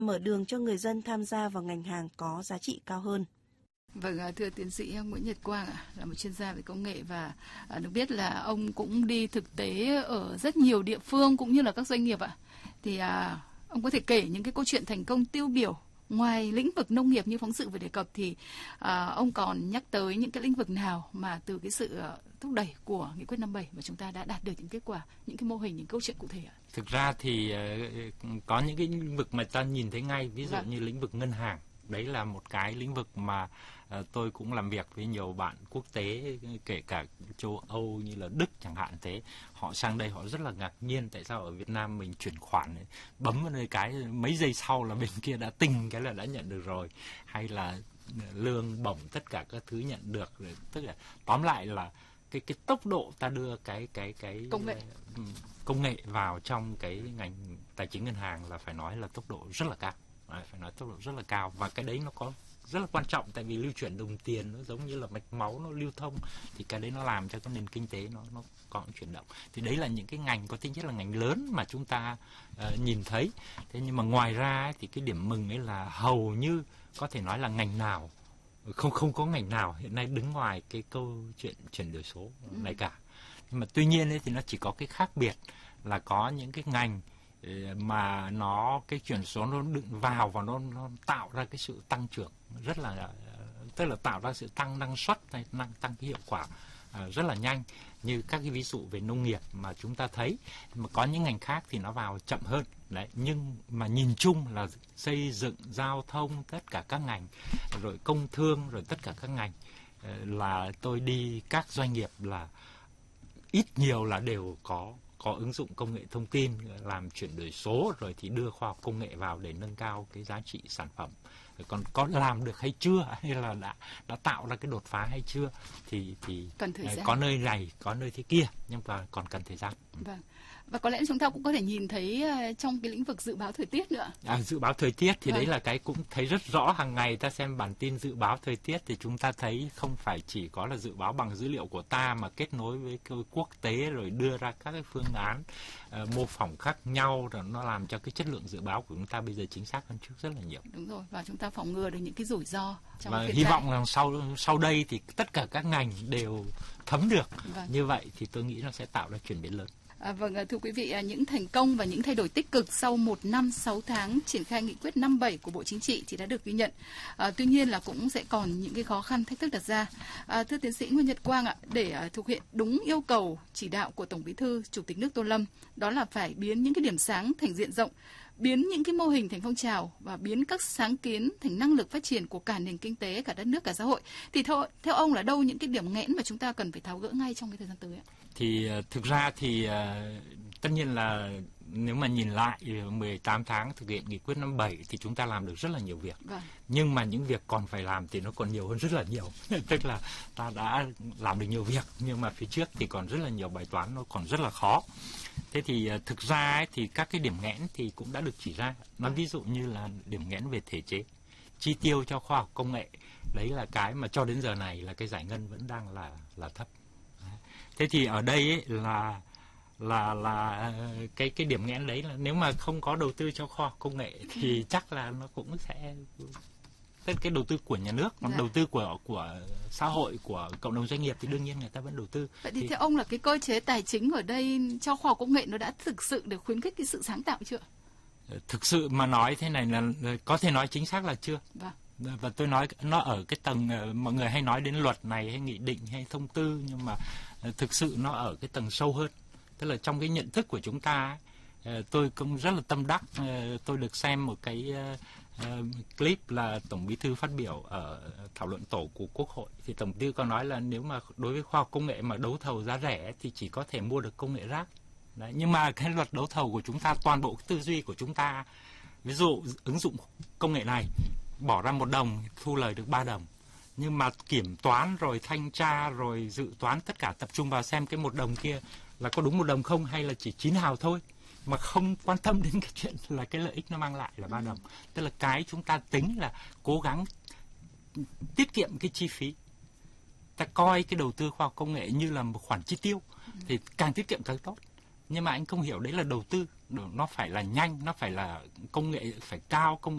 mở đường cho người dân tham gia vào ngành hàng có giá trị cao hơn. Vâng, thưa tiến sĩ Nguyễn Nhật Quang là một chuyên gia về công nghệ và được biết là ông cũng đi thực tế ở rất nhiều địa phương cũng như là các doanh nghiệp ạ. Thì ông có thể kể những cái câu chuyện thành công tiêu biểu ngoài lĩnh vực nông nghiệp như phóng sự vừa đề cập thì ông còn nhắc tới những cái lĩnh vực nào mà từ cái sự thúc đẩy của Nghị quyết 57 mà chúng ta đã đạt được những kết quả, những cái mô hình, những câu chuyện cụ thể ạ? Thực ra thì có những cái lĩnh vực mà ta nhìn thấy ngay, ví dụ như lĩnh vực ngân hàng. Đấy là một cái lĩnh vực mà tôi cũng làm việc với nhiều bạn quốc tế, kể cả châu Âu như là Đức chẳng hạn thế. Họ sang đây họ rất là ngạc nhiên tại sao ở Việt Nam mình chuyển khoản này, bấm vào nơi cái mấy giây sau là bên kia đã tinh cái là đã nhận được rồi. Hay là lương bổng tất cả các thứ nhận được. Tức là tóm lại là cái tốc độ ta đưa cái công nghệ vào trong cái ngành tài chính ngân hàng là phải nói là tốc độ rất là cao. Phải nói tốc độ rất là cao, và cái đấy nó có rất là quan trọng, tại vì lưu chuyển đồng tiền nó giống như là mạch máu nó lưu thông, thì cái đấy nó làm cho cái nền kinh tế nó có chuyển động. Thì đấy là những cái ngành có tính chất là ngành lớn mà chúng ta nhìn thấy. Thế nhưng mà ngoài ra ấy, thì cái điểm mừng ấy là hầu như có thể nói là ngành nào không có ngành nào hiện nay đứng ngoài cái câu chuyện chuyển đổi số này cả. Nhưng mà tuy nhiên ấy, thì nó chỉ có cái khác biệt là có những cái ngành mà nó cái chuyển số nó đựng vào và nó tạo ra cái sự tăng trưởng rất là, tức là tạo ra sự tăng năng suất hay tăng cái hiệu quả rất là nhanh, như các cái ví dụ về nông nghiệp mà chúng ta thấy. Mà có những ngành khác thì nó vào chậm hơn đấy, nhưng mà nhìn chung là xây dựng, giao thông, tất cả các ngành, rồi công thương, rồi tất cả các ngành, là tôi đi các doanh nghiệp là ít nhiều là đều có ứng dụng công nghệ thông tin, làm chuyển đổi số, rồi thì đưa khoa học công nghệ vào để nâng cao cái giá trị sản phẩm. Còn có làm được hay chưa, hay là đã tạo ra cái đột phá hay chưa thì cần thời gian. Có nơi này, có nơi thế kia, nhưng mà còn cần thời gian. Vâng. Và có lẽ chúng ta cũng có thể nhìn thấy trong cái lĩnh vực dự báo thời tiết nữa. Dự báo thời tiết thì đấy là cái cũng thấy rất rõ, hàng ngày ta xem bản tin dự báo thời tiết thì chúng ta thấy không phải chỉ có là dự báo bằng dữ liệu của ta mà kết nối với quốc tế, rồi đưa ra các cái phương án mô phỏng khác nhau, rồi nó làm cho cái chất lượng dự báo của chúng ta bây giờ chính xác hơn trước rất là nhiều. Đúng rồi, và chúng ta phòng ngừa được những cái rủi ro trong và hy vọng rằng sau đây thì tất cả các ngành đều thấm được. Như vậy thì tôi nghĩ nó sẽ tạo ra chuyển biến lớn. Vâng, thưa quý vị, những thành công và những thay đổi tích cực sau 1 năm 6 tháng triển khai nghị quyết 57 của Bộ Chính trị thì đã được ghi nhận. Tuy nhiên là cũng sẽ còn những cái khó khăn, thách thức đặt ra. Thưa tiến sĩ Nguyễn Nhật Quang ạ, để thực hiện đúng yêu cầu chỉ đạo của Tổng Bí thư, Chủ tịch nước Tô Lâm, đó là phải biến những cái điểm sáng thành diện rộng, biến những cái mô hình thành phong trào và biến các sáng kiến thành năng lực phát triển của cả nền kinh tế, cả đất nước, cả xã hội. Thì theo ông là đâu những cái điểm nghẽn mà chúng ta cần phải tháo gỡ ngay trong cái thời gian tới ạ? Thì thực ra thì tất nhiên là nếu mà nhìn lại 18 tháng thực hiện nghị quyết 57 thì chúng ta làm được rất là nhiều việc. Nhưng mà những việc còn phải làm thì nó còn nhiều hơn rất là nhiều. Tức là ta đã làm được nhiều việc nhưng mà phía trước thì còn rất là nhiều bài toán nó còn rất là khó. Thế thì thực ra ấy, thì các cái điểm nghẽn thì cũng đã được chỉ ra. Nói ví dụ như là điểm nghẽn về thể chế, chi tiêu cho khoa học công nghệ. Đấy là cái mà cho đến giờ này là cái giải ngân vẫn đang là thấp. Thế thì ở đây ấy là cái điểm nghẽn đấy là nếu mà không có đầu tư cho khoa học công nghệ thì chắc là nó cũng sẽ, tức cái đầu tư của nhà nước, còn đầu tư của xã hội, của cộng đồng doanh nghiệp thì đương nhiên người ta vẫn đầu tư. Vậy thì theo ông là cái cơ chế tài chính ở đây cho khoa học công nghệ nó đã thực sự được khuyến khích cái sự sáng tạo chưa? Thực sự mà nói thế này là có thể nói chính xác là chưa. Và tôi nói nó ở cái tầng, mọi người hay nói đến luật này hay nghị định hay thông tư, nhưng mà thực sự nó ở cái tầng sâu hơn. Tức là trong cái nhận thức của chúng ta, tôi cũng rất là tâm đắc, tôi được xem một cái clip là Tổng Bí thư phát biểu ở thảo luận tổ của Quốc hội. Thì Tổng Bí thư có nói là nếu mà đối với khoa học công nghệ mà đấu thầu giá rẻ thì chỉ có thể mua được công nghệ rác. Đấy, nhưng mà cái luật đấu thầu của chúng ta, toàn bộ cái tư duy của chúng ta, ví dụ ứng dụng công nghệ này, bỏ ra 1 đồng thu lời được 3 đồng. Nhưng mà kiểm toán rồi thanh tra rồi dự toán tất cả tập trung vào xem cái 1 đồng kia là có đúng 1 đồng không hay là chỉ 9 hào thôi, mà không quan tâm đến cái chuyện là cái lợi ích nó mang lại là 3 đồng. Tức là cái chúng ta tính là cố gắng tiết kiệm cái chi phí. Ta coi cái đầu tư khoa học công nghệ như là một khoản chi tiêu thì càng tiết kiệm càng tốt. Nhưng mà anh không hiểu đấy là đầu tư, nó phải là nhanh, nó phải là công nghệ phải cao, công nghệ